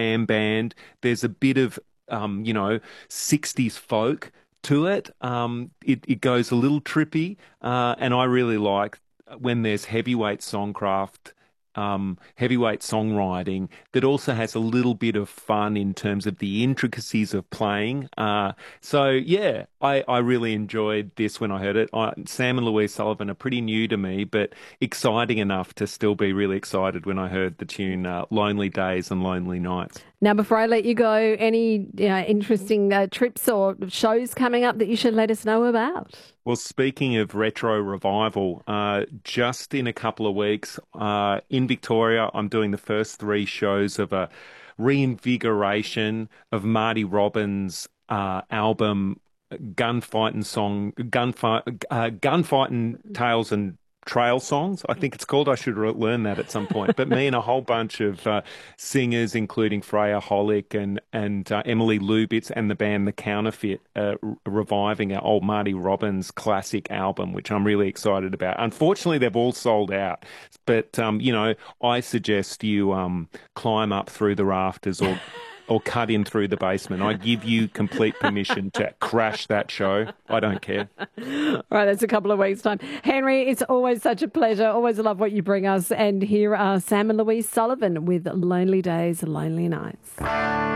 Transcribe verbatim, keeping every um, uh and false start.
jam band. There's a bit of, um, you know, sixties folk to it. Um, it, it goes a little trippy, uh, and I really like when there's heavyweight songcraft, um, heavyweight songwriting that also has a little bit of fun in terms of the intricacies of playing. Uh, so yeah, I, I really enjoyed this when I heard it. I, Sam and Louise Sullivan are pretty new to me, but exciting enough to still be really excited when I heard the tune uh, "Lonely Days and Lonely Nights." Now, before I let you go, any you know, interesting uh, trips or shows coming up that you should let us know about? Well, speaking of retro revival, uh, just in a couple of weeks uh, in Victoria, I'm doing the first three shows of a reinvigoration of Marty Robbins' uh, album, Gunfighting Song, Gunfight, uh, Gunfighting Tales and Trail Songs, I think it's called. I should re- learn that at some point. But me and a whole bunch of uh, singers, including Freya Holick and and uh, Emily Lubitz and the band The Counterfeit, uh, re- reviving our old Marty Robbins classic album, which I'm really excited about. Unfortunately, they've all sold out. But um, you know, I suggest you um, climb up through the rafters or or cut in through the basement. I give you complete permission to crash that show. I don't care. All right, that's a couple of weeks' time. Henry, it's always such a pleasure. Always love what you bring us. And here are Sam and Louise Sullivan with Lonely Days, Lonely Nights.